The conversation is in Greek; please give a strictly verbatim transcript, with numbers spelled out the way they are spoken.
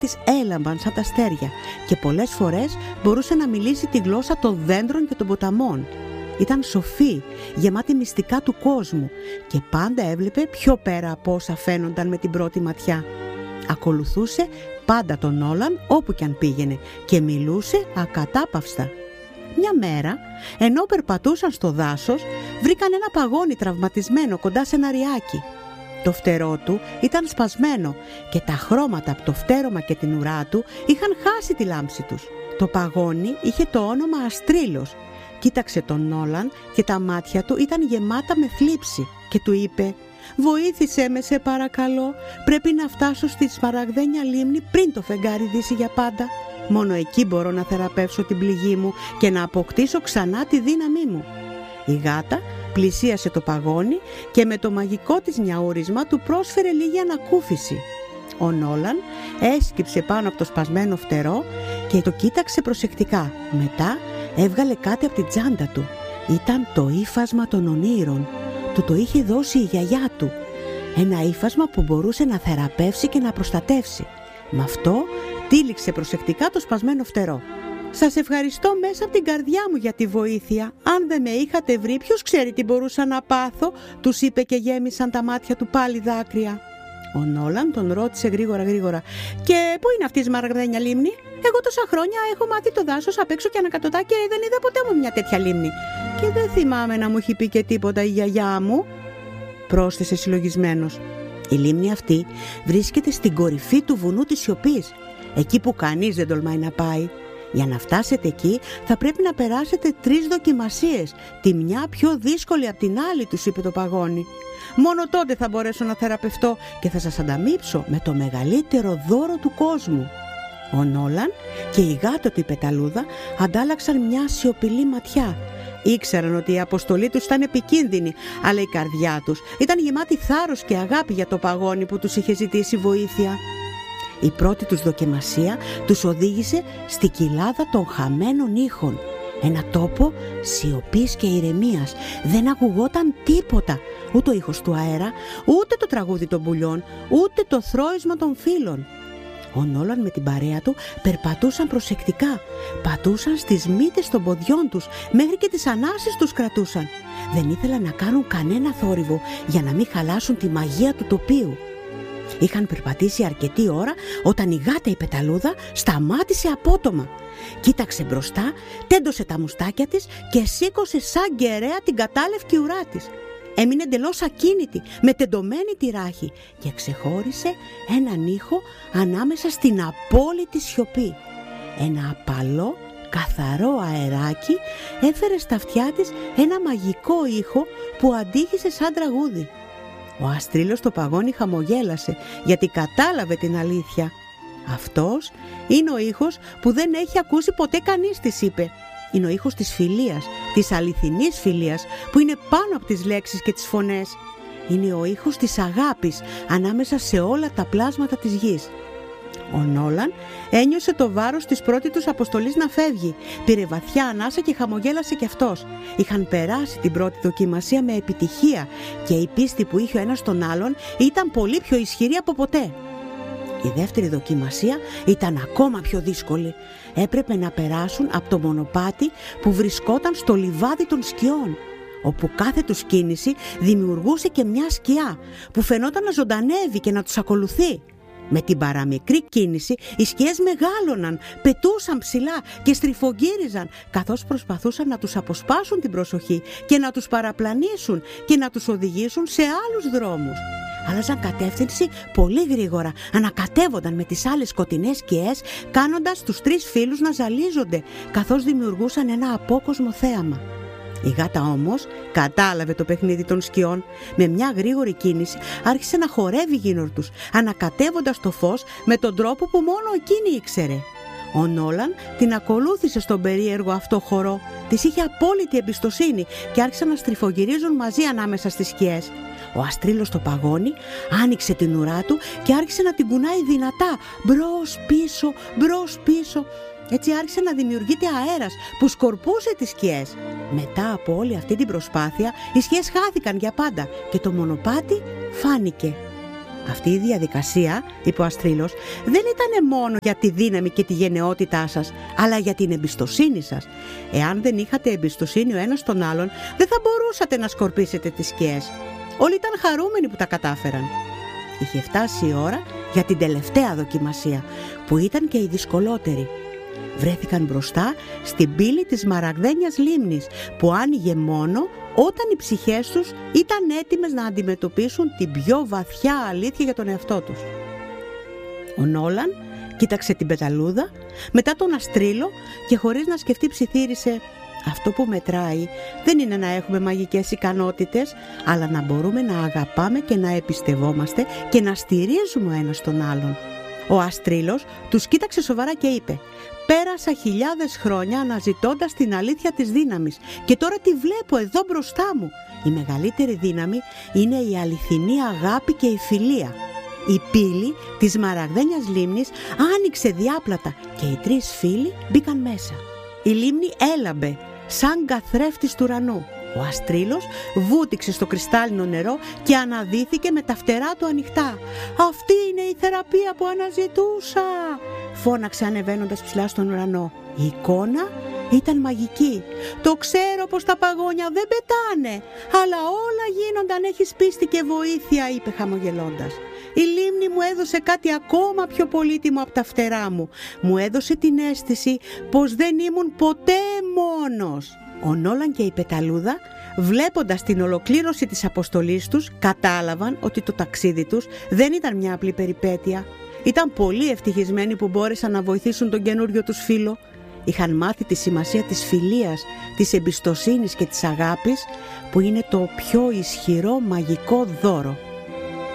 της έλαμπαν σαν τα αστέρια και πολλές φορές μπορούσε να μιλήσει τη γλώσσα των δέντρων και των ποταμών. Ήταν σοφή, γεμάτη μυστικά του κόσμου και πάντα έβλεπε πιο πέρα από όσα φαίνονταν με την πρώτη ματιά. Ακολουθούσε πάντα τον Νόλαν όπου κι αν πήγαινε και μιλούσε ακατάπαυστα. Μια μέρα, ενώ περπατούσαν στο δάσος, βρήκαν ένα παγόνι τραυματισμένο κοντά σε ένα ριάκι. Το φτερό του ήταν σπασμένο και τα χρώματα από το φτέρωμα και την ουρά του είχαν χάσει τη λάμψη τους. Το παγόνι είχε το όνομα Αστρίλος. Κοίταξε τον Νόλαν και τα μάτια του ήταν γεμάτα με θλίψη και του είπε «Βοήθησέ με σε παρακαλώ, πρέπει να φτάσω στη Σμαραγδένια λίμνη πριν το φεγγάρι δύσει για πάντα. Μόνο εκεί μπορώ να θεραπεύσω την πληγή μου και να αποκτήσω ξανά τη δύναμή μου». Η γάτα πλησίασε το παγόνι και με το μαγικό της νιαούρισμα του πρόσφερε λίγη ανακούφιση. Ο Νόλαν έσκυψε πάνω από το σπασμένο φτερό και το κοίταξε προσεκτικά. Μετά έβγαλε κάτι από την τσάντα του. Ήταν το ύφασμα των ονείρων. Του το είχε δώσει η γιαγιά του. Ένα ύφασμα που μπορούσε να θεραπεύσει και να προστατεύσει. Με αυτό τύλιξε προσεκτικά το σπασμένο φτερό. «Σας ευχαριστώ μέσα από την καρδιά μου για τη βοήθεια. Αν δεν με είχατε βρει, ποιος ξέρει τι μπορούσα να πάθω», τους είπε και γέμισαν τα μάτια του πάλι δάκρυα. Ο Νόλαν τον ρώτησε γρήγορα γρήγορα «Και πού είναι αυτή η Σμαραγδένια λίμνη? Εγώ τόσα χρόνια έχω μάθει το δάσος απ' έξω και ανακατοτά και δεν είδα ποτέ μου μια τέτοια λίμνη. Και δεν θυμάμαι να μου έχει πει και τίποτα η γιαγιά μου», πρόσθεσε συλλογισμένος. «Η λίμνη αυτή βρίσκεται στην κορυφή του βουνού της Σιωπής, εκεί που κανείς δεν τολμάει να πάει. Για να φτάσετε εκεί θα πρέπει να περάσετε τρεις δοκιμασίες, τη μια πιο δύσκολη από την άλλη», τους είπε το παγόνι. «Μόνο τότε θα μπορέσω να θεραπευτώ και θα σας ανταμείψω με το μεγαλύτερο δώρο του κόσμου». Ο Νόλαν και η γάτα του η Πεταλούδα αντάλλαξαν μια σιωπηλή ματιά. Ήξεραν ότι η αποστολή τους ήταν επικίνδυνη, αλλά η καρδιά τους ήταν γεμάτη θάρρος και αγάπη για το παγόνι που τους είχε ζητήσει βοήθεια. Η πρώτη τους δοκιμασία τους οδήγησε στη κοιλάδα των χαμένων ήχων. Ένα τόπο σιωπής και ηρεμίας. Δεν ακουγόταν τίποτα, ούτε ο ήχος του αέρα, ούτε το τραγούδι των πουλιών, ούτε το θρώισμα των φύλων. Ο Νόλαν με την παρέα του περπατούσαν προσεκτικά. Πατούσαν στις μύτες των ποδιών τους, μέχρι και τις ανάσες τους κρατούσαν. Δεν ήθελαν να κάνουν κανένα θόρυβο για να μην χαλάσουν τη μαγεία του τοπίου. Είχαν περπατήσει αρκετή ώρα όταν η γάτα η Πεταλούδα σταμάτησε απότομα. Κοίταξε μπροστά, τέντωσε τα μουστάκια της και σήκωσε σαν κεραία την κατάλευκη ουρά της. Έμεινε εντελώς ακίνητη, με τεντωμένη τη ράχη και ξεχώρισε έναν ήχο ανάμεσα στην απόλυτη σιωπή. Ένα απαλό, καθαρό αεράκι έφερε στα αυτιά της ένα μαγικό ήχο που αντίχησε σαν τραγούδι. Ο Αστρίλος το παγόνι χαμογέλασε γιατί κατάλαβε την αλήθεια. «Αυτός είναι ο ήχος που δεν έχει ακούσει ποτέ κανείς», της είπε. «Είναι ο ήχος της φιλίας, της αληθινής φιλίας που είναι πάνω από τις λέξεις και τις φωνές. Είναι ο ήχος της αγάπης ανάμεσα σε όλα τα πλάσματα της γης». Ο Νόλαν ένιωσε το βάρος της πρώτης τους αποστολής να φεύγει. Πήρε βαθιά ανάσα και χαμογέλασε κι αυτός. Είχαν περάσει την πρώτη δοκιμασία με επιτυχία και η πίστη που είχε ο ένας τον άλλον ήταν πολύ πιο ισχυρή από ποτέ. Η δεύτερη δοκιμασία ήταν ακόμα πιο δύσκολη. Έπρεπε να περάσουν από το μονοπάτι που βρισκόταν στο λιβάδι των σκιών, όπου κάθε τους κίνηση δημιουργούσε και μια σκιά που φαινόταν να ζωντανεύει και να τους ακολουθεί. Με την παραμικρή κίνηση οι σκιές μεγάλωναν, πετούσαν ψηλά και στριφογύριζαν καθώς προσπαθούσαν να τους αποσπάσουν την προσοχή και να τους παραπλανήσουν και να τους οδηγήσουν σε άλλους δρόμους. Άλλαζαν κατεύθυνση πολύ γρήγορα, ανακατεύονταν με τις άλλες σκοτεινές σκιές, κάνοντας τους τρεις φίλους να ζαλίζονται καθώς δημιουργούσαν ένα απόκοσμο θέαμα. Η γάτα όμως κατάλαβε το παιχνίδι των σκιών. Με μια γρήγορη κίνηση άρχισε να χορεύει γύρω τους, ανακατεύοντας το φως με τον τρόπο που μόνο εκείνη ήξερε. Ο Νόλαν την ακολούθησε στον περίεργο αυτό χορό. Της είχε απόλυτη εμπιστοσύνη και άρχισαν να στριφογυρίζουν μαζί ανάμεσα στις σκιές. Ο Αστρίλος το παγόνι άνοιξε την ουρά του και άρχισε να την κουνάει δυνατά, μπρος πίσω, μπρος πίσω. Έτσι άρχισε να δημιουργείται αέρας που σκορπούσε τις σκιές. Μετά από όλη αυτή την προσπάθεια, οι σκιές χάθηκαν για πάντα και το μονοπάτι φάνηκε. Αυτή η διαδικασία, είπε ο Αστρίλος, δεν ήταν μόνο για τη δύναμη και τη γενναιότητά σας, αλλά για την εμπιστοσύνη σας. Εάν δεν είχατε εμπιστοσύνη ο ένας στον άλλον, δεν θα μπορούσατε να σκορπίσετε τις σκιές. Όλοι ήταν χαρούμενοι που τα κατάφεραν. Είχε φτάσει η ώρα για την τελευταία δοκιμασία, που ήταν και η δυσκολότερη. Βρέθηκαν μπροστά στην πύλη της Μαραγδένιας λίμνης, που άνοιγε μόνο όταν οι ψυχές τους ήταν έτοιμες να αντιμετωπίσουν την πιο βαθιά αλήθεια για τον εαυτό τους. Ο Νόλαν κοίταξε την πεταλούδα, μετά τον Αστρίλο και χωρίς να σκεφτεί ψιθύρισε: αυτό που μετράει δεν είναι να έχουμε μαγικές ικανότητες, αλλά να μπορούμε να αγαπάμε και να εμπιστευόμαστε και να στηρίζουμε ο ένας τον άλλον. Ο Αστρίλος τους κοίταξε σοβαρά και είπε: πέρασα χιλιάδες χρόνια αναζητώντας την αλήθεια της δύναμης και τώρα τη βλέπω εδώ μπροστά μου. Η μεγαλύτερη δύναμη είναι η αληθινή αγάπη και η φιλία. Η πύλη της Μαραγδένιας λίμνης άνοιξε διάπλατα και οι τρεις φίλοι μπήκαν μέσα. Η λίμνη έλαμπε σαν καθρέφτης του ουρανού. Ο Αστρίλος βούτυξε στο κρυστάλλινο νερό και αναδύθηκε με τα φτερά του ανοιχτά. «Αυτή είναι η θεραπεία που αναζητούσα», φώναξε ανεβαίνοντας ψηλά στον ουρανό. Η εικόνα ήταν μαγική. «Το ξέρω πως τα παγόνια δεν πετάνε, αλλά όλα γίνονται αν έχεις πίστη και βοήθεια», είπε χαμογελώντας. «Η λίμνη μου έδωσε κάτι ακόμα πιο πολύτιμο από τα φτερά μου. Μου έδωσε την αίσθηση πως δεν ήμουν ποτέ μόνος». Ο Νόλαν και η πεταλούδα, βλέποντας την ολοκλήρωση της αποστολής τους, κατάλαβαν ότι το ταξίδι τους δεν ήταν μια απλή περιπέτεια. Ήταν πολύ ευτυχισμένοι που μπόρεσαν να βοηθήσουν τον καινούριο τους φίλο. Είχαν μάθει τη σημασία της φιλίας, της εμπιστοσύνης και της αγάπης, που είναι το πιο ισχυρό μαγικό δώρο.